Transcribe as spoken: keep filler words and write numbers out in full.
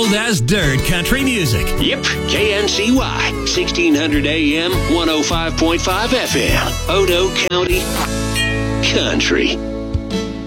Smooth as dirt country music. Yep, K N C Y, sixteen hundred A M, one oh five point five F M, Odo County Country.